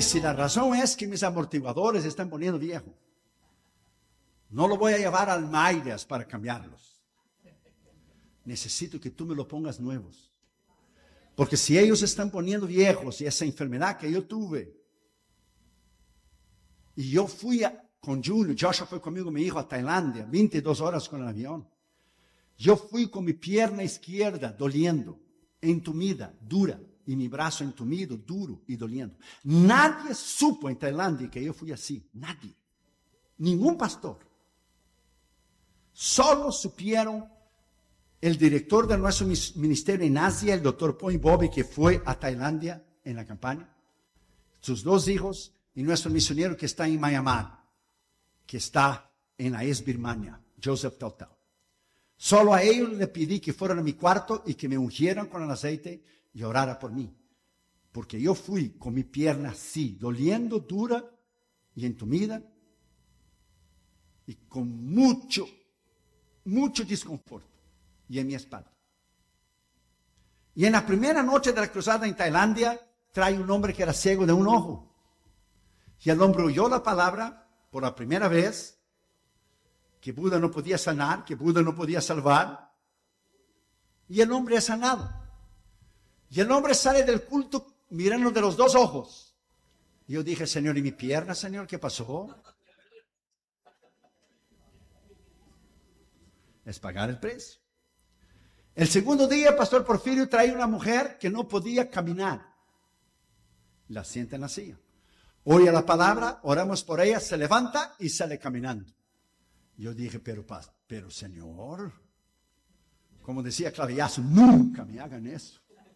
Y si la razón es que mis amortiguadores están poniendo viejo, no lo voy a llevar al Maidas para cambiarlos. Necesito que tú me lo pongas nuevos. Porque si ellos están poniendo viejos y esa enfermedad que yo tuve, y yo fui con Julio, Joshua fue conmigo, mi hijo, a Tailandia, 22 horas con el avión. Yo fui con mi pierna izquierda doliendo, entumida, dura, y mi brazo entumido, duro y doliendo. Nadie supo en Tailandia que yo fui así, nadie. Ningún pastor. Solo supieron el director de nuestro ministerio en Asia, el doctor Point Bobby, que fue a Tailandia en la campaña, sus 2 hijos, y nuestro misionero que está en Myanmar, que está en la ex Birmania, Joseph Tautau. Solo a ellos le pedí que fueran a mi cuarto y que me ungieran con el aceite y orara por mí. Porque yo fui con mi pierna así, doliendo, dura y entumida, y con mucho desconforto, y en mi espalda. Y en la primera noche de la cruzada en Tailandia, trae un hombre que era ciego de un ojo. Y el hombre oyó la palabra por la primera vez, que Buda no podía sanar, que Buda no podía salvar. Y el hombre es sanado. Y el hombre sale del culto mirando de los 2 ojos. Y yo dije, Señor, ¿y mi pierna, Señor? ¿Qué pasó? Es pagar el precio. El segundo día, Pastor Porfirio trae una mujer que no podía caminar. La sienta en la silla. Oye la palabra, oramos por ella, se levanta y sale caminando. Yo dije, pero Señor, como decía Clavillazo, nunca me hagan eso.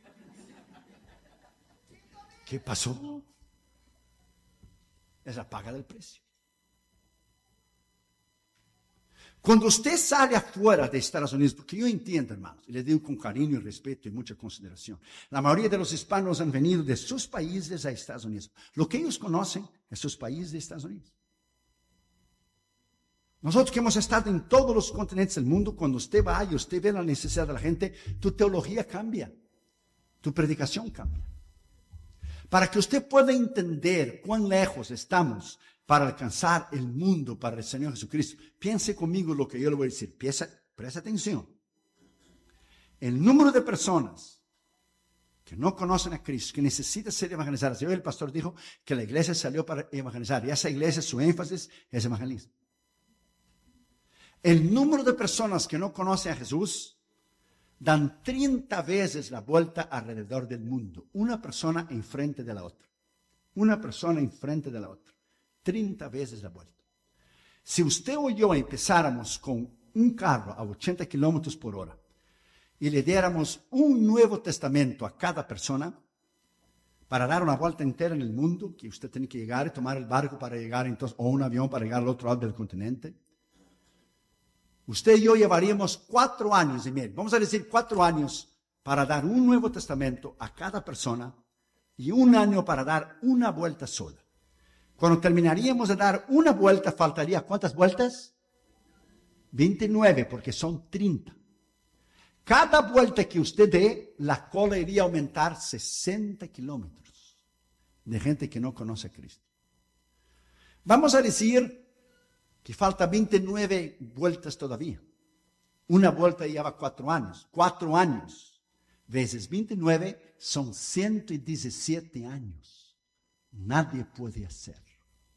¿Qué pasó? Es la paga del precio. Cuando usted sale afuera de Estados Unidos, porque yo entiendo, hermanos, y les digo con cariño y respeto y mucha consideración, la mayoría de los hispanos han venido de sus países a Estados Unidos. Lo que ellos conocen es sus países de Estados Unidos. Nosotros que hemos estado en todos los continentes del mundo, cuando usted va y usted ve la necesidad de la gente, tu teología cambia, tu predicación cambia. Para que usted pueda entender cuán lejos estamos para alcanzar el mundo para el Señor Jesucristo, piense conmigo lo que yo le voy a decir. Presta atención. El número de personas que no conocen a Cristo, que necesitan ser evangelizadas. Hoy el pastor dijo que la iglesia salió para evangelizar, y esa iglesia, su énfasis es evangelismo. El número de personas que no conocen a Jesús dan 30 veces la vuelta alrededor del mundo. Una persona enfrente de la otra. Una persona enfrente de la otra. 30 veces la vuelta. Si usted o yo empezáramos con un carro a 80 kilómetros por hora y le diéramos un Nuevo Testamento a cada persona para dar una vuelta entera en el mundo, que usted tiene que llegar y tomar el barco para llegar entonces, o un avión para llegar al otro lado del continente, usted y yo llevaríamos 4 años y medio, vamos a decir 4 años para dar un Nuevo Testamento a cada persona y 1 año para dar una vuelta sola. Cuando terminaríamos de dar una vuelta, faltaría ¿cuántas vueltas? 29, porque son 30. Cada vuelta que usted dé, la cola iría a aumentar 60 kilómetros de gente que no conoce a Cristo. Vamos a decir que falta 29 vueltas todavía. Una vuelta lleva 4 años. 4 años veces 29 son 117 años. Nadie puede hacer.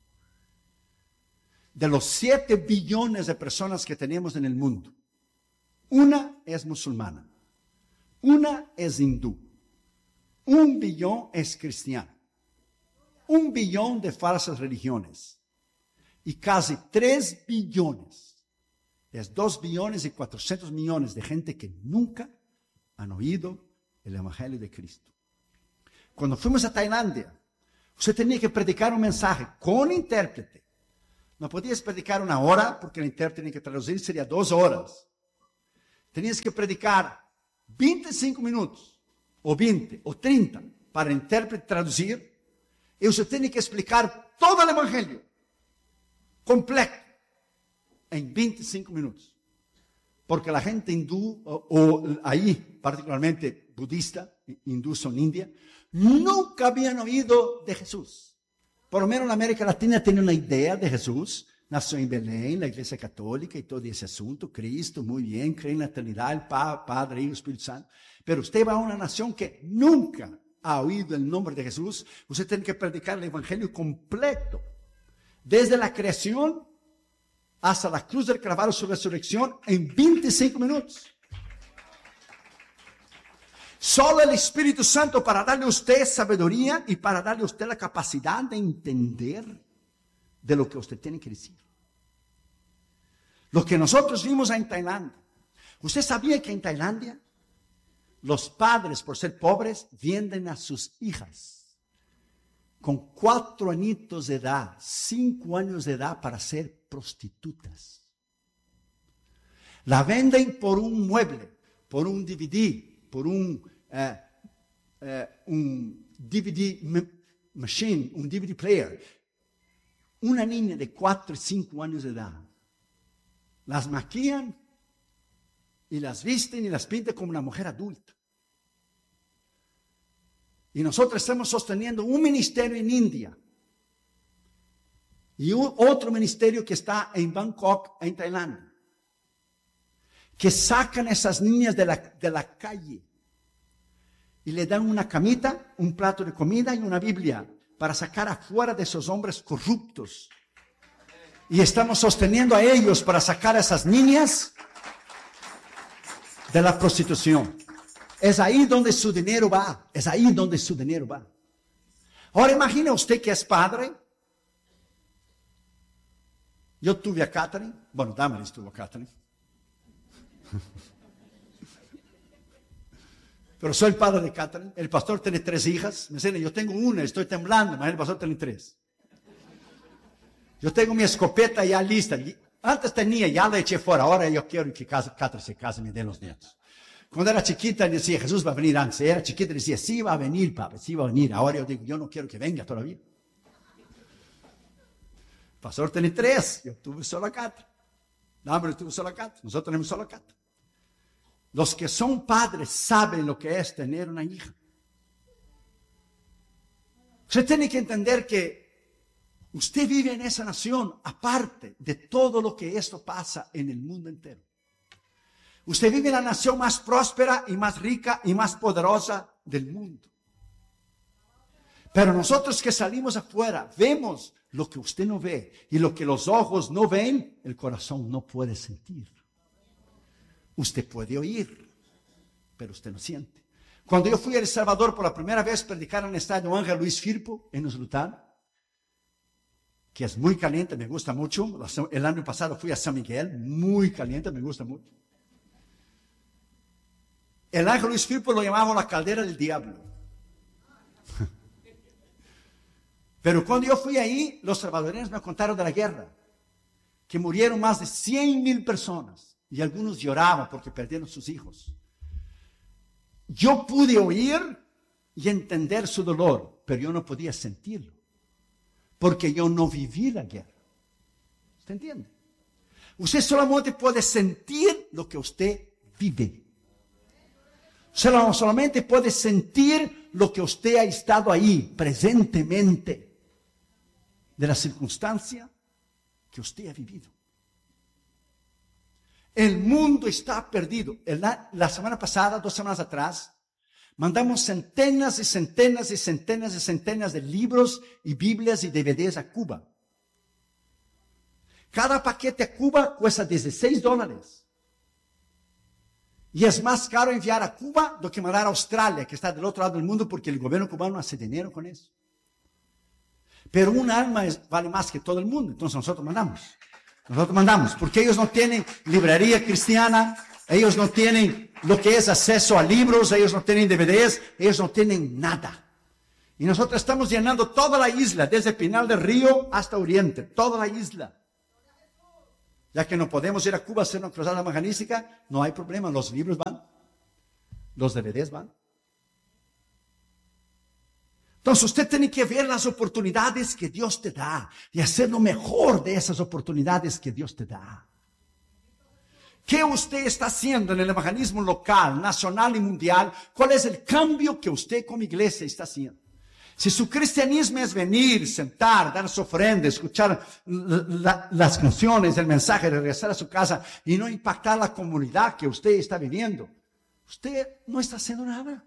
De los 7 billones de personas que tenemos en el mundo, una es musulmana, una es hindú, 1 billón es cristiano, 1 billón de falsas religiones y casi 3 billones, es 2 billones y 400 millones de gente que nunca han oído el Evangelio de Cristo. Cuando fuimos a Tailandia, usted tenía que predicar un mensaje con intérprete. No podías predicar 1 hora porque el intérprete tenía que traducir, sería 2 horas. Tenías que predicar 25 minutos, o 20, o 30, para el intérprete traducir, y usted tiene que explicar todo el Evangelio, completo, en 25 minutos. Porque la gente hindú, o ahí particularmente budista, hindú son India, nunca habían oído de Jesús. por lo menos en América Latina, tiene una idea de Jesús. Nació en Belén, la iglesia católica y todo ese asunto. Cristo, muy bien, cree en la eternidad, el Padre, Hijo, Espíritu Santo. Pero usted va a una nación que nunca ha oído el nombre de Jesús. Usted tiene que predicar el evangelio completo. Desde la creación hasta la cruz del Calvario, su resurrección, en 25 minutos. Solo el Espíritu Santo para darle a usted sabiduría y para darle a usted la capacidad de entender de lo que usted tiene que decir. Lo que nosotros vimos en Tailandia. ¿Usted sabía que en Tailandia los padres, por ser pobres, venden a sus hijas con 4 añitos de edad, 5 años de edad para ser prostitutas? La venden por un mueble, por un DVD, por un DVD machine, un DVD player. Una niña de 4 y 5 años de edad. Las maquillan y las visten y las pintan como una mujer adulta. Y nosotros estamos sosteniendo un ministerio en India y otro ministerio que está en Bangkok, en Tailandia, que sacan a esas niñas de la calle y le dan una camita, un plato de comida y una Biblia para sacar afuera de esos hombres corruptos. Y estamos sosteniendo a ellos para sacar a esas niñas de la prostitución. Es ahí donde su dinero va. Es ahí donde su dinero va. Ahora imagine usted que es padre. Yo tuve a Catherine. Bueno, Damaris tuvo a Catherine. Pero soy el padre de Catherine. El pastor tiene 3 hijas. Me dicen, yo tengo una, estoy temblando. Mas el pastor tiene 3. Yo tengo mi escopeta ya lista. Antes tenía, ya la eché fuera. Ahora yo quiero que Catherine se case y me dé los nietos. Cuando era chiquita decía, Jesús va a venir antes. Era chiquita decía, sí va a venir, papá, sí va a venir. Ahora yo digo, yo no quiero que venga todavía. El pastor tiene 3. Yo tuve solo a Catherine. No, pero tuve solo a Catherine. Nosotros tenemos solo a Catherine. Los que son padres saben lo que es tener una hija. Usted tiene que entender que usted vive en esa nación aparte de todo lo que esto pasa en el mundo entero. Usted vive en la nación más próspera y más rica y más poderosa del mundo. Pero nosotros que salimos afuera, vemos lo que usted no ve. Y lo que los ojos no ven, el corazón no puede sentir. Usted puede oír, pero usted no siente. Cuando yo fui a El Salvador por la primera vez, predicar en el estadio Ángel Luis Firpo, en Usulután, que es muy caliente, me gusta mucho. El año pasado fui a San Miguel, muy caliente, me gusta mucho. El Ángel Luis Firpo lo llamaba la caldera del diablo. Pero cuando yo fui ahí, los salvadoreños me contaron de la guerra, que murieron más de 100,000 personas. Y algunos lloraban porque perdieron sus hijos. Yo pude oír y entender su dolor, pero yo no podía sentirlo. Porque yo no viví la guerra. ¿Usted entiende? Usted solamente puede sentir lo que usted vive. Usted solamente puede sentir lo que usted ha estado ahí, presentemente, de la circunstancia que usted ha vivido. El mundo está perdido. La semana pasada, 2 semanas atrás, mandamos centenas y centenas y centenas y centenas de libros y Biblias y DVDs a Cuba. Cada paquete a Cuba cuesta $16. Y es más caro enviar a Cuba do que mandar a Australia, que está del otro lado del mundo, porque el gobierno cubano hace dinero con eso. Pero un alma vale más que todo el mundo, entonces nosotros mandamos. Nosotros mandamos, porque ellos no tienen librería cristiana, ellos no tienen lo que es acceso a libros, ellos no tienen DVDs, ellos no tienen nada. Y nosotros estamos llenando toda la isla, desde Pinal del Río hasta Oriente, toda la isla. Ya que no podemos ir a Cuba a hacer una cruzada evangelística, no hay problema, los libros van, los DVDs van. Entonces usted tiene que ver las oportunidades que Dios te da y hacer lo mejor de esas oportunidades que Dios te da. ¿Qué usted está haciendo en el evangelismo local, nacional y mundial? ¿Cuál es el cambio que usted como iglesia está haciendo? Si su cristianismo es venir, sentar, dar su ofrenda, escuchar las canciones, el mensaje, regresar a su casa y no impactar la comunidad que usted está viviendo, usted no está haciendo nada.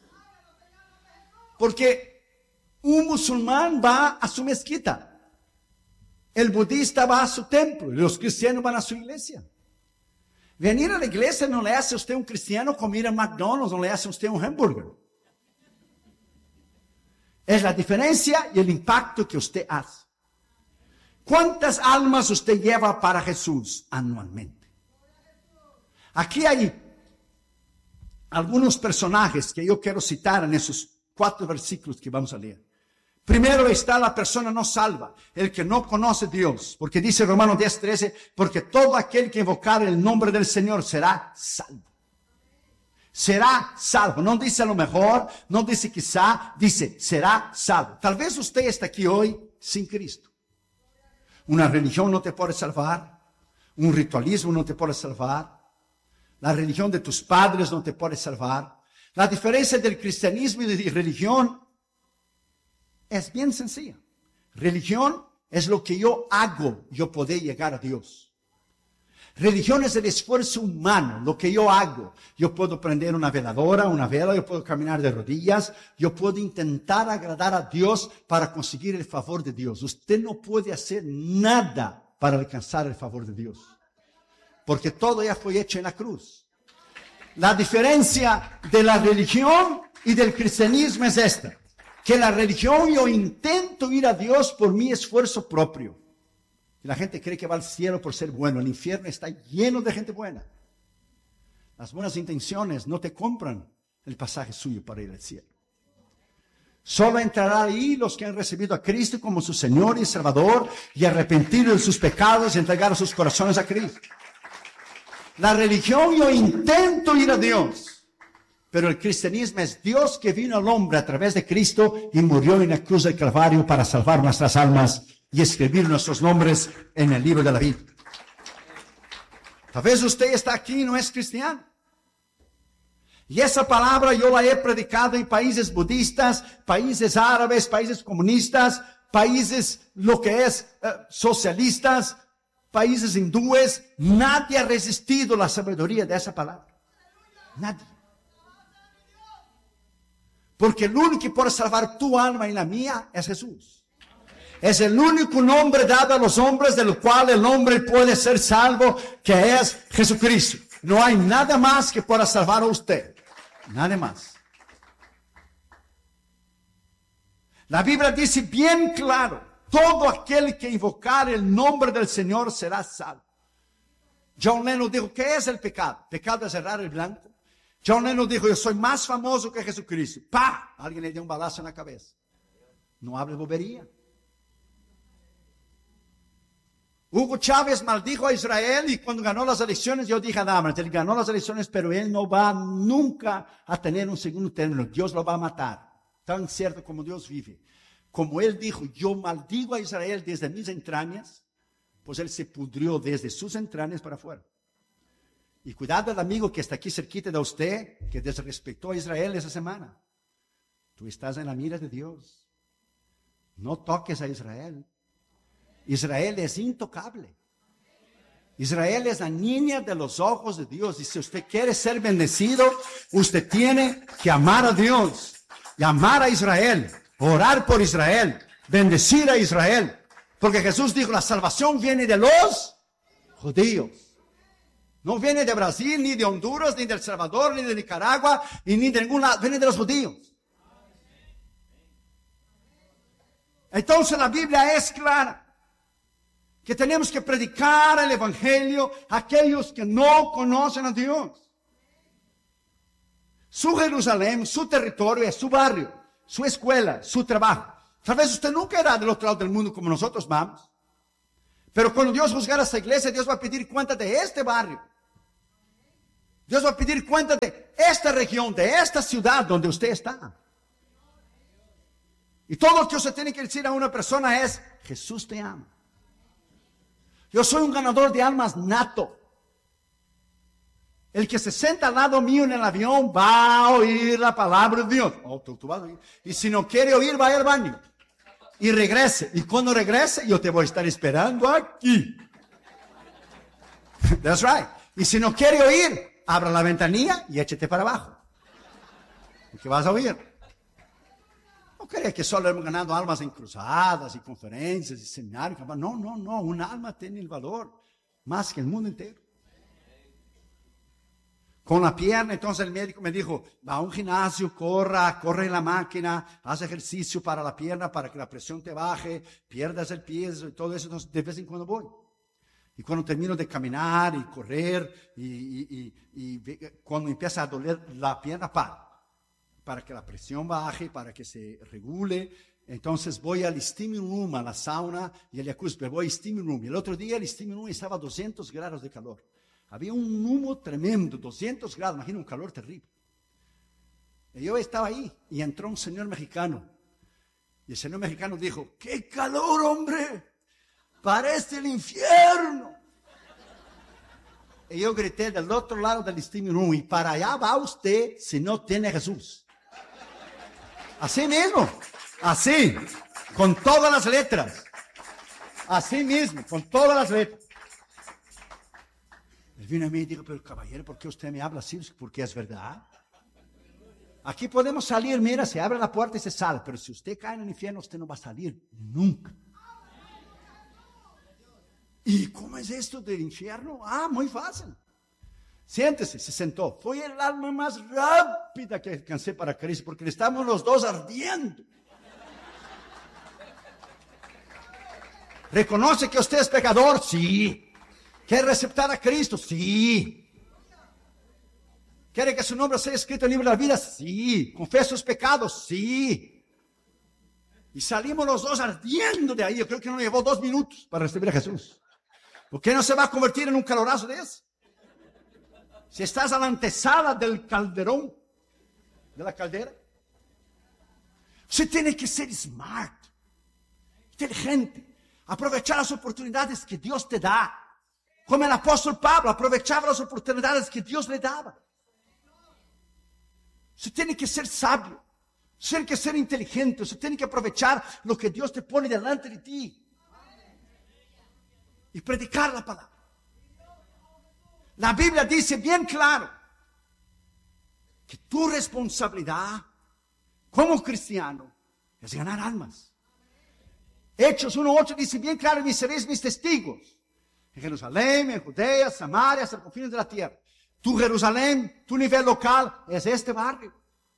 Porque un musulmán va a su mezquita, el budista va a su templo y los cristianos van a su iglesia. Venir a la iglesia no le hace a usted un cristiano, comer en McDonald's no le hace a usted un hamburger. Es la diferencia y el impacto que usted hace. ¿Cuántas almas usted lleva para Jesús anualmente? Aquí hay algunos personajes que yo quiero citar en esos 4 versículos que vamos a leer. Primero está la persona no salva, el que no conoce a Dios. Porque dice Romanos 10:13, porque todo aquel que invocare el nombre del Señor será salvo. Será salvo. No dice a lo mejor, no dice quizá, dice será salvo. Tal vez usted está aquí hoy sin Cristo. Una religión no te puede salvar. Un ritualismo no te puede salvar. La religión de tus padres no te puede salvar. La diferencia del cristianismo y de religión es bien sencilla. Religión es lo que yo hago, yo poder llegar a Dios. Religión es el esfuerzo humano, lo que yo hago. Yo puedo prender una veladora, una vela, yo puedo caminar de rodillas, yo puedo intentar agradar a Dios para conseguir el favor de Dios. Usted no puede hacer nada para alcanzar el favor de Dios, porque todo ya fue hecho en la cruz. La diferencia de la religión y del cristianismo es esta, que la religión yo intento ir a Dios por mi esfuerzo propio. Y la gente cree que va al cielo por ser bueno. El infierno está lleno de gente buena. Las buenas intenciones no te compran el pasaje suyo para ir al cielo. Solo entrarán ahí los que han recibido a Cristo como su Señor y Salvador y arrepentido de sus pecados y entregaron sus corazones a Cristo. La religión yo intento ir a Dios, pero el cristianismo es Dios que vino al hombre a través de Cristo y murió en la cruz del Calvario para salvar nuestras almas y escribir nuestros nombres en el libro de la vida. Tal vez usted está aquí y no es cristiano. Y esa palabra yo la he predicado en países budistas, países árabes, países comunistas, países lo que es socialistas, países hindúes. Nadie ha resistido la sabiduría de esa palabra. Nadie. Porque el único que puede salvar tu alma y la mía es Jesús. Es el único nombre dado a los hombres del cual el hombre puede ser salvo, que es Jesucristo. No hay nada más que pueda salvar a usted. Nada más. La Biblia dice bien claro, todo aquel que invocar el nombre del Señor será salvo. John Lennon dijo, ¿qué es el pecado? Pecado es errar el blanco. John Lennon dijo, yo soy más famoso que Jesucristo. ¡Pah! Alguien le dio un balazo en la cabeza. No hable bobería. Hugo Chávez maldijo a Israel y cuando ganó las elecciones, yo dije a Dahmer, él ganó las elecciones, pero él no va nunca a tener un segundo término. Dios lo va a matar. Tan cierto como Dios vive. Como él dijo, yo maldigo a Israel desde mis entrañas, pues él se pudrió desde sus entrañas para afuera. Y cuidado al amigo que está aquí cerquita de usted, que desrespetó a Israel esa semana. Tú estás en la mira de Dios. No toques a Israel. Israel es intocable. Israel es la niña de los ojos de Dios. Y si usted quiere ser bendecido, usted tiene que amar a Dios. Y amar a Israel. Orar por Israel. Bendecir a Israel. Porque Jesús dijo, la salvación viene de los judíos. No viene de Brasil, ni de Honduras, ni de El Salvador, ni de Nicaragua, y ni de ningún lado. Viene de los judíos. Entonces la Biblia es clara. Que tenemos que predicar el evangelio a aquellos que no conocen a Dios. Su Jerusalén, su territorio es su barrio, su escuela, su trabajo. Tal vez usted nunca era del otro lado del mundo como nosotros vamos. Pero cuando Dios juzgará a esta iglesia, Dios va a pedir cuenta de este barrio. Dios va a pedir cuenta de esta región, de esta ciudad donde usted está. Y todo lo que usted tiene que decir a una persona es, Jesús te ama. Yo soy un ganador de almas nato. El que se sienta al lado mío en el avión va a oír la palabra de Dios. Oh, tú vas a oír. Y si no quiere oír, vaya al baño. Y regrese. Y cuando regrese, yo te voy a estar esperando aquí. That's right. Y si no quiere oír, abra la ventanilla y échate para abajo. Porque vas a oír. No creas que solo hemos ganado almas en cruzadas y conferencias y seminarios. No. Un alma tiene el valor más que el mundo entero. Con la pierna, entonces el médico me dijo, va a un gimnasio, corre en la máquina, haz ejercicio para la pierna, para que la presión te baje, pierdas el peso y todo eso. Entonces de vez en cuando voy. Y cuando termino de caminar y correr, y cuando empieza a doler la pierna, para que la presión baje, para que se regule. Entonces voy al steam room, a la sauna y al jacuzzi, pero voy al steam room. Y el otro día el steam room estaba a 200 grados de calor. Había un humo tremendo, 200 grados, imagina un calor terrible. Y yo estaba ahí y entró un señor mexicano. Y el señor mexicano dijo, ¡qué calor, hombre! ¡Parece el infierno! Y yo grité del otro lado del steam room, y para allá va usted si no tiene Jesús. Así mismo, así, con todas las letras. Así mismo, con todas las letras. Él vino a mí y dijo, pero caballero, ¿por qué usted me habla así? Porque es verdad. Aquí podemos salir, mira, se abre la puerta y se sale, pero si usted cae en el infierno, usted no va a salir nunca. ¿Y cómo es esto del infierno? Muy fácil. Siéntese, se sentó. Fue el alma más rápida que alcancé para Cristo, porque estamos los dos ardiendo. ¿Reconoce que usted es pecador? Sí. ¿Quiere aceptar a Cristo? Sí. ¿Quiere que su nombre sea escrito en el libro de la vida? Sí. ¿Confesa sus pecados? Sí. Y salimos los dos ardiendo de ahí. Yo creo que nos llevó 2 minutos para recibir a Jesús. ¿Por qué no se va a convertir en un calorazo de eso? Si estás a la antesala del calderón, de la caldera, usted tiene que ser smart, inteligente, aprovechar las oportunidades que Dios te da. Como el apóstol Pablo aprovechaba las oportunidades que Dios le daba. Usted tiene que ser sabio, usted tiene que ser inteligente, usted tiene que aprovechar lo que Dios te pone delante de ti. Y predicar la palabra. La Biblia dice bien claro que tu responsabilidad como cristiano es ganar almas. Hechos 1:8 dice bien claro, y seréis mis testigos en Jerusalén, en Judea, Samaria, hasta los confines de la tierra. Tu Jerusalén, tu nivel local es este barrio.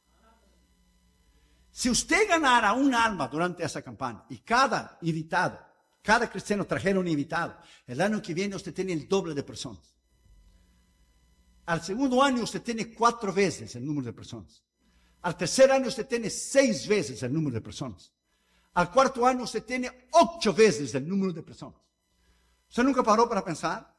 Si usted ganara un alma durante esa campaña y cada invitado, cada cristiano trajera un invitado, el año que viene usted tiene el doble de personas. Al segundo año usted tiene 4 veces el número de personas. Al tercer año usted tiene 6 veces el número de personas. Al cuarto año usted tiene 8 veces el número de personas. ¿Usted nunca paró para pensar?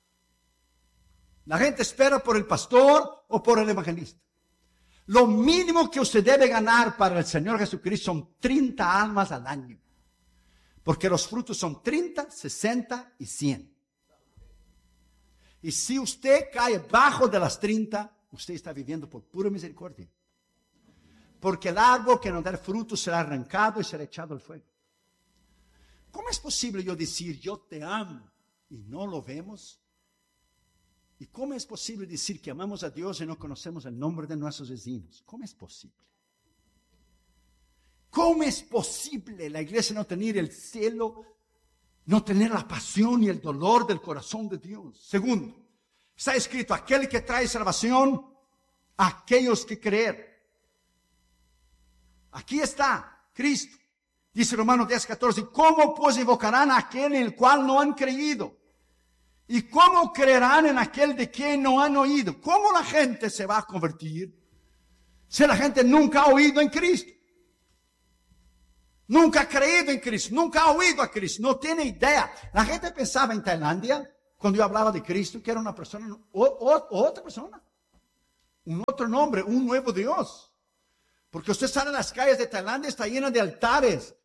La gente espera por el pastor o por el evangelista. Lo mínimo que usted debe ganar para el Señor Jesucristo son 30 almas al año. Porque los frutos son 30, 60 y 100. Y si usted cae bajo de las 30, usted está viviendo por pura misericordia. Porque el árbol que no da fruto será arrancado y será echado al fuego. ¿Cómo es posible yo decir yo te amo y no lo vemos? ¿Y cómo es posible decir que amamos a Dios y no conocemos el nombre de nuestros vecinos? ¿Cómo es posible? ¿Cómo es posible la iglesia no tener el celo, no tener la pasión y el dolor del corazón de Dios? Segundo, está escrito, aquel que trae salvación a aquellos que creen. Aquí está Cristo. Dice Romanos 10:14, ¿cómo pues invocarán a aquel en el cual no han creído? ¿Y cómo creerán en aquel de quien no han oído? ¿Cómo la gente se va a convertir si la gente nunca ha oído en Cristo? Nunca ha creído en Cristo, nunca ha oído a Cristo, no tiene idea. La gente pensaba en Tailandia, cuando yo hablaba de Cristo, que era una persona, otra persona, un otro nombre, un nuevo Dios. Porque usted sale a las calles de Tailandia, está llena de altares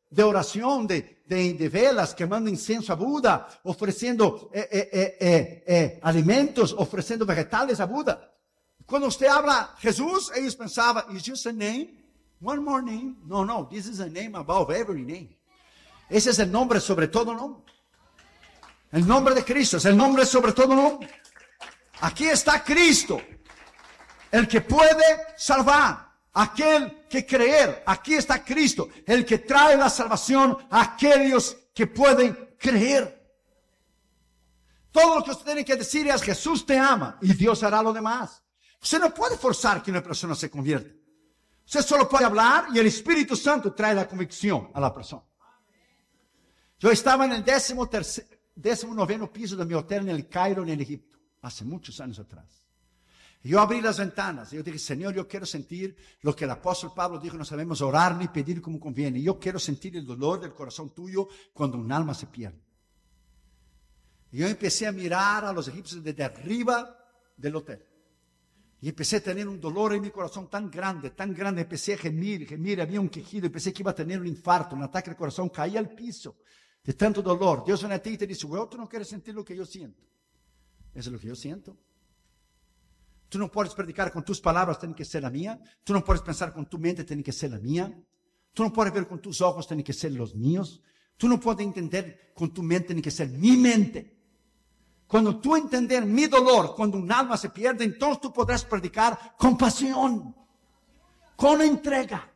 de oración, de velas, quemando incienso a Buda, ofreciendo alimentos, ofreciendo vegetales a Buda. Cuando usted habla Jesús, ellos pensaban, is just a name? One more name? No, this is a name above every name. Ese es el nombre sobre todo nombre. El nombre de Cristo es el nombre sobre todo nombre. Aquí está Cristo, el que puede salvar, aquel que creer. Aquí está Cristo, el que trae la salvación a aquellos que pueden creer. Todo lo que usted tiene que decir es Jesús te ama y Dios hará lo demás. Usted no puede forzar que una persona se convierta. Usted solo puede hablar y el Espíritu Santo trae la convicción a la persona. Yo estaba en el 19º piso de mi hotel en el Cairo, en el Egipto, hace muchos años atrás. Yo abrí las ventanas y yo dije, Señor, yo quiero sentir lo que el apóstol Pablo dijo, no sabemos orar ni pedir como conviene. Yo quiero sentir el dolor del corazón tuyo cuando un alma se pierde. Y yo empecé a mirar a los egipcios desde arriba del hotel. Y empecé a tener un dolor en mi corazón tan grande, empecé a gemir, había un quejido, pensé que iba a tener un infarto, un ataque de corazón, caí al piso de tanto dolor. Dios viene a ti y te dice, bueno, tú no quieres sentir lo que yo siento. Eso es lo que yo siento. Tú no puedes predicar con tus palabras, tiene que ser la mía. Tú no puedes pensar con tu mente, tiene que ser la mía. Tú no puedes ver con tus ojos, tiene que ser los míos. Tú no puedes entender con tu mente, tiene que ser mi mente. Cuando tú entiendes mi dolor, cuando un alma se pierde, entonces tú podrás predicar con pasión, con entrega.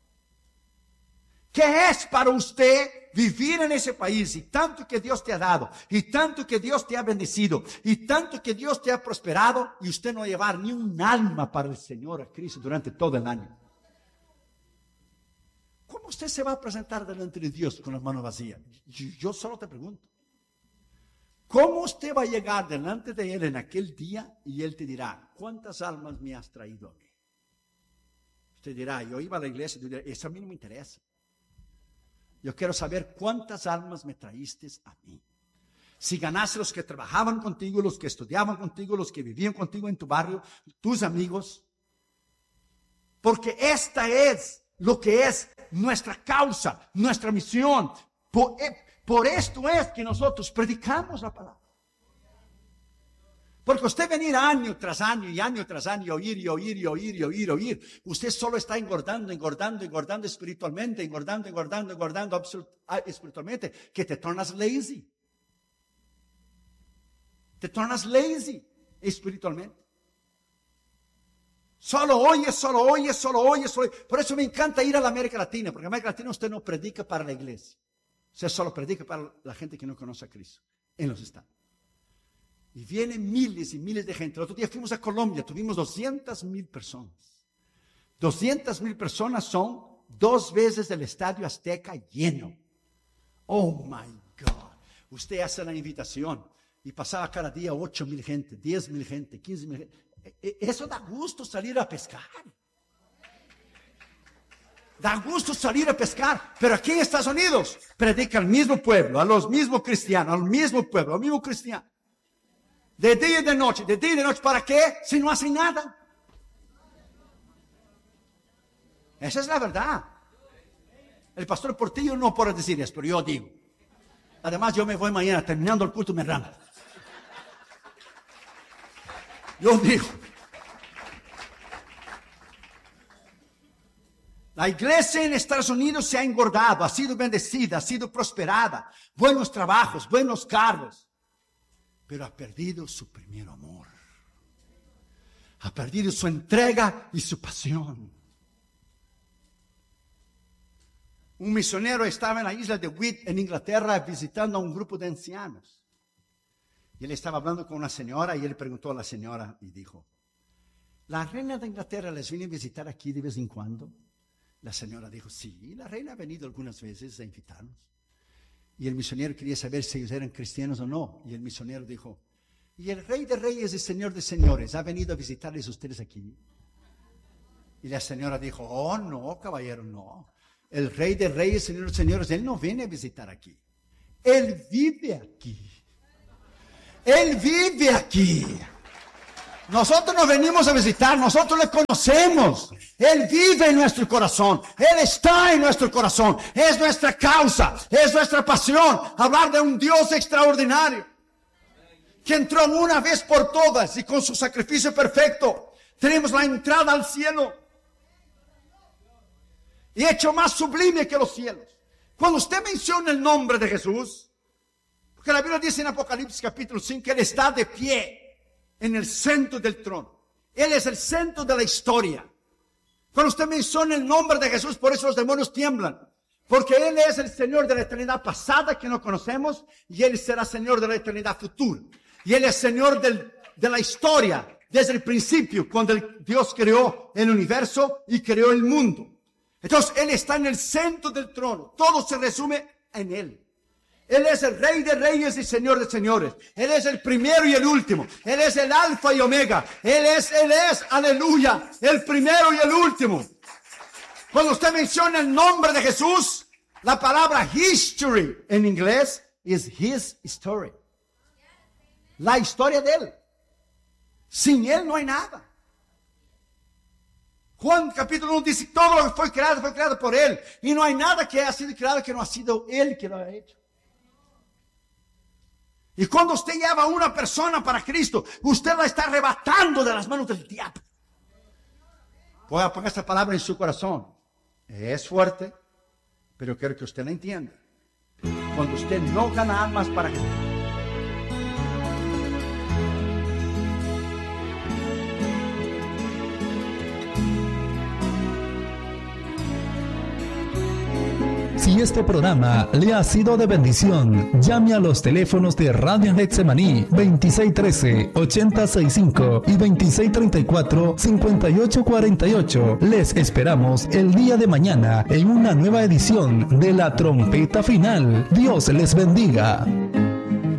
¿Qué es para usted vivir en ese país y tanto que Dios te ha dado, y tanto que Dios te ha bendecido, y tanto que Dios te ha prosperado, y usted no llevar ni un alma para el Señor, a Cristo, durante todo el año? ¿Cómo usted se va a presentar delante de Dios con las manos vacías? Yo solo te pregunto. ¿Cómo usted va a llegar delante de Él en aquel día y Él te dirá, ¿cuántas almas me has traído a mí? Usted dirá, yo iba a la iglesia y dirá, eso a mí no me interesa. Yo quiero saber cuántas almas me traíste a mí. Si ganaste los que trabajaban contigo, los que estudiaban contigo, los que vivían contigo en tu barrio, tus amigos. Porque esta es lo que es nuestra causa, nuestra misión. Por esto es que nosotros predicamos la palabra. Porque usted venir año tras año y año tras año, oír. Usted solo está engordando espiritualmente, engordando espiritualmente, que te tornas lazy. Te tornas lazy espiritualmente. Solo oyes. Por eso me encanta ir a la América Latina, porque en América Latina usted no predica para la iglesia. Usted solo predica para la gente que no conoce a Cristo en los estados. Y vienen miles y miles de gente. El otro día fuimos a Colombia, tuvimos 200,000 personas. 200,000 personas son 2 veces el Estadio Azteca lleno. Oh my God. Usted hace la invitación y pasaba cada día 8,000 gente, 10,000 gente, 15,000 gente. Eso da gusto salir a pescar. Da gusto salir a pescar, pero aquí en Estados Unidos predica al mismo pueblo, a los mismos cristianos, al mismo pueblo, al mismo cristiano. De día y de noche, ¿para qué? Si no hacen nada. Esa es la verdad. El pastor Portillo no puede decir eso, pero yo digo. Además, yo me voy mañana, terminando el culto me ramo. Yo digo. La iglesia en Estados Unidos se ha engordado, ha sido bendecida, ha sido prosperada, buenos trabajos, buenos cargos, pero ha perdido su primer amor, ha perdido su entrega y su pasión. Un misionero estaba en la isla de Wight, en Inglaterra, visitando a un grupo de ancianos. Y él estaba hablando con una señora y él preguntó a la señora y dijo, ¿la reina de Inglaterra les viene a visitar aquí de vez en cuando? La señora dijo, sí, la reina ha venido algunas veces a invitarnos. Y el misionero quería saber si ellos eran cristianos o no. Y el misionero dijo, ¿y el rey de reyes y señor de señores ha venido a visitarles a ustedes aquí? Y la señora dijo, oh no, caballero, no. El rey de reyes y señor de señores, él no viene a visitar aquí. Él vive aquí. Él vive aquí. Nosotros nos venimos a visitar, nosotros le conocemos. Él vive en nuestro corazón, Él está en nuestro corazón, es nuestra causa, es nuestra pasión, hablar de un Dios extraordinario, que entró una vez por todas y con su sacrificio perfecto, tenemos la entrada al cielo, y hecho más sublime que los cielos. Cuando usted menciona el nombre de Jesús, porque la Biblia dice en Apocalipsis capítulo 5, que Él está de pie en el centro del trono. Él es el centro de la historia. Cuando usted menciona el nombre de Jesús, por eso los demonios tiemblan. Porque Él es el Señor de la eternidad pasada que no conocemos, y Él será Señor de la eternidad futura. Y Él es Señor de la historia, desde el principio, cuando Dios creó el universo y creó el mundo. Entonces, Él está en el centro del trono. Todo se resume en Él. Él es el Rey de Reyes y Señor de Señores. Él es el primero y el último. Él es el Alfa y Omega. Él es, aleluya, el primero y el último. Cuando usted menciona el nombre de Jesús, la palabra history en inglés es His story. La historia de Él. Sin Él no hay nada. Juan capítulo 1 dice, todo lo que fue creado por Él. Y no hay nada que haya sido creado que no ha sido Él que lo ha hecho. Y cuando usted lleva a una persona para Cristo, usted la está arrebatando de las manos del diablo. Voy a poner esta palabra en su corazón. Es fuerte, pero quiero que usted la entienda. Cuando usted no gana almas para Cristo, si este programa le ha sido de bendición, llame a los teléfonos de Radio Getsemaní 2613-8065 y 2634-5848. Les esperamos el día de mañana en una nueva edición de La Trompeta Final. Dios les bendiga.